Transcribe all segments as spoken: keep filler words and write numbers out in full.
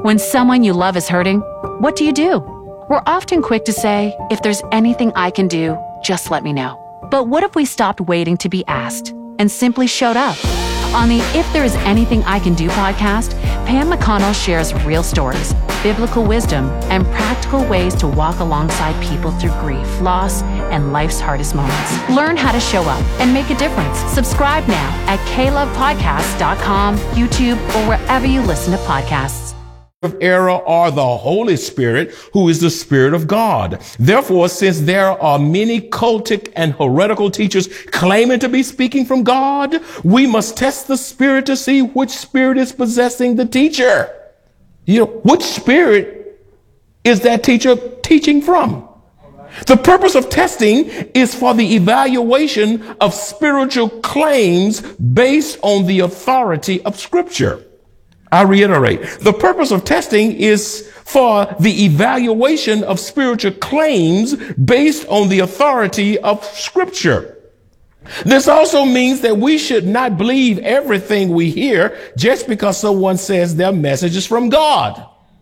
When someone you love is hurting, what do you do? We're often quick to say, if there's anything I can do, just let me know. But what if we stopped waiting to be asked and simply showed up? On the If There Is Anything I Can Do podcast, Pam McConnell shares real stories, biblical wisdom, and practical ways to walk alongside people through grief, loss, and life's hardest moments. Learn how to show up and make a difference. Subscribe now at k love podcast dot com, YouTube, or wherever you listen to podcasts. Of error are the Holy Spirit, who is the Spirit of God. Therefore, since there are many cultic and heretical teachers claiming to be speaking from God, we must test the Spirit to see which spirit is possessing the teacher. You know, which spirit is that teacher teaching from? The purpose of testing is for the evaluation of spiritual claims based on the authority of Scripture. I reiterate, the purpose of testing is for the evaluation of spiritual claims based on the authority of Scripture. This also means that we should not believe everything we hear just because someone says their message is from God.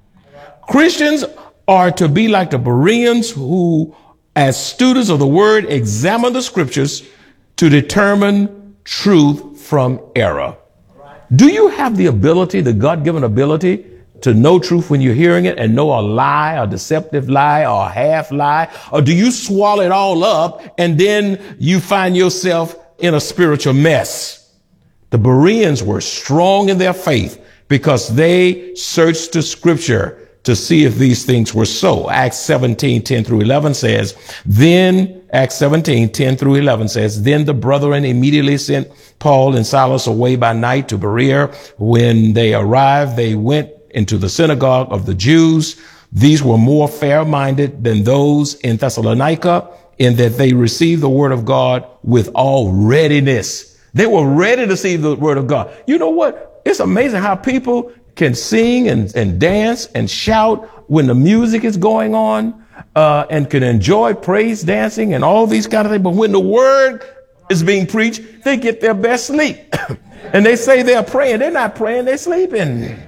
Christians are to be like the Bereans, who, as students of the Word, examine the Scriptures to determine truth from error. Do you have the ability, the God-given ability, to know truth when you're hearing it and know a lie, a deceptive lie, or a half lie? Or do you swallow it all up and then you find yourself in a spiritual mess? The Bereans were strong in their faith because they searched the Scripture to see if these things were so. Acts seventeen, ten through eleven says, then, Acts seventeen, ten through eleven says, then the brethren immediately sent Paul and Silas away by night to Berea. When they arrived, they went into the synagogue of the Jews. These were more fair-minded than those in Thessalonica, in that they received the word of God with all readiness. They were ready to receive the word of God. You know what? It's amazing how people can sing and, and dance and shout when the music is going on, uh, and can enjoy praise dancing and all these kind of things. But when the word is being preached, they get their best sleep. And they say they're praying. They're not praying, they're sleeping.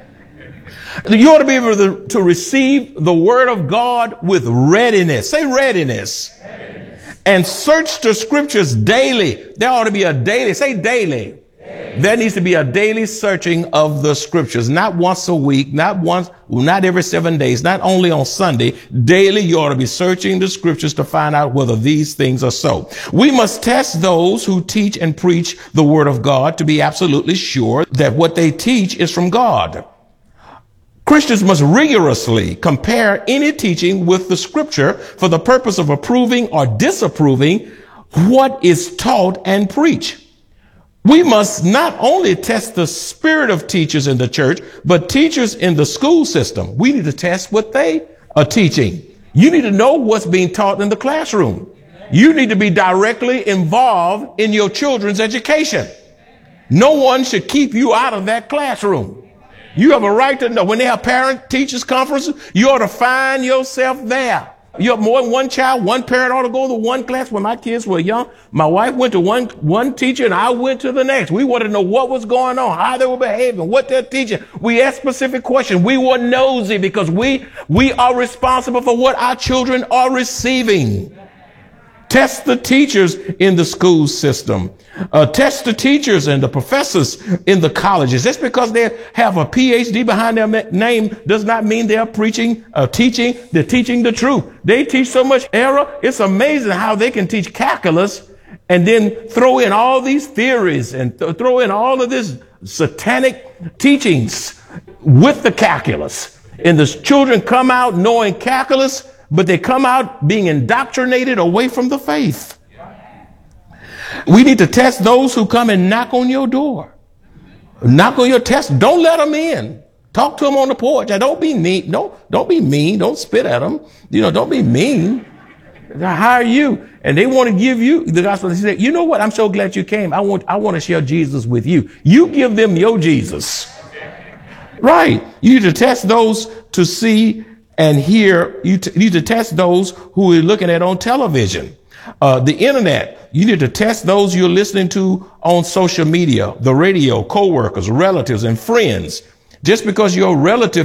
You ought to be able to, to receive the word of God with readiness. Say readiness. Readiness. And search the Scriptures daily. There ought to be a daily. Say daily. There needs to be a daily searching of the Scriptures, not once a week, not once, not every seven days, not only on Sunday. Daily, you ought to be searching the Scriptures to find out whether these things are so. We must test those who teach and preach the Word of God to be absolutely sure that what they teach is from God. Christians must rigorously compare any teaching with the Scripture for the purpose of approving or disapproving what is taught and preached. We must not only test the spirit of teachers in the church, but teachers in the school system. We need to test what they are teaching. You need to know what's being taught in the classroom. You need to be directly involved in your children's education. No one should keep you out of that classroom. You have a right to know. When they have parent teachers conferences, you ought to find yourself there. You have more than one child, one parent ought to go to one class. When my kids were young, my wife went to one, one teacher and I went to the next. We wanted to know what was going on, how they were behaving, what they're teaching. We asked specific questions. We were nosy because we, we are responsible for what our children are receiving. Test the teachers in the school system. Uh, test the teachers and the professors in the colleges. Just because they have a P H D behind their name does not mean they're preaching, uh, teaching, they're teaching the truth. They teach so much error. It's amazing how they can teach calculus and then throw in all these theories and th- throw in all of this satanic teachings with the calculus. And the children come out knowing calculus, but they come out being indoctrinated away from the faith. We need to test those who come and knock on your door. Knock on your test. Don't let them in. Talk to them on the porch. Now, don't be mean. Don't, don't be mean. Don't spit at them. You know, don't be mean. How are you? And they want to give you the gospel. They say, you know what? I'm so glad you came. I want, I want to share Jesus with you. You give them your Jesus. Right. You need to test those to see and hear. You t- need to test those who are looking at on television. Uh, the internet, you need to test those you're listening to on social media, the radio, coworkers, relatives, and friends. Just because your relative